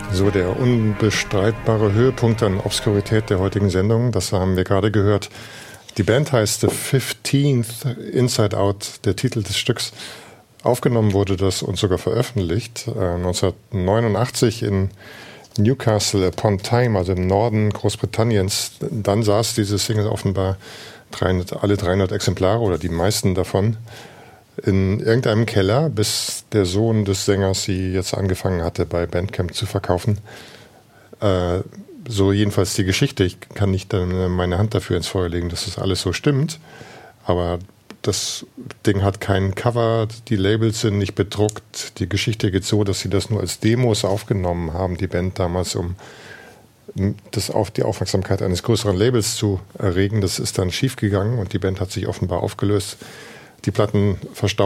So, der unbestreitbare Höhepunkt an Obskurität der heutigen Sendung, das haben wir gerade gehört. Die Band heißt The 15th Inside Out, der Titel des Stücks. Aufgenommen wurde das und sogar veröffentlicht 1989 in Newcastle upon Tyne, also im Norden Großbritanniens. Dann saß diese Single offenbar alle 300 Exemplare oder die meisten davon in irgendeinem Keller, bis der Sohn des Sängers sie jetzt angefangen hatte, bei Bandcamp zu verkaufen. So jedenfalls die Geschichte. Ich kann nicht meine Hand dafür ins Feuer legen, dass das alles so stimmt. Aber das Ding hat kein Cover, die Labels sind nicht bedruckt. Die Geschichte geht so, dass sie das nur als Demos aufgenommen haben, die Band damals, um das auf die Aufmerksamkeit eines größeren Labels zu erregen. Das ist dann schiefgegangen und die Band hat sich offenbar aufgelöst. Die Platten verstaubt